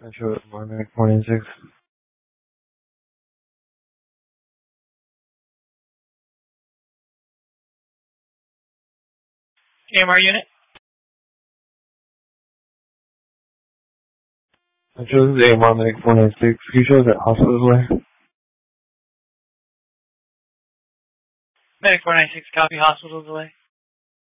Central Monday, 26. AMR unit. Central, this is AMR Medic 496. You show that hospital's way? Medic 496, copy, hospital's away.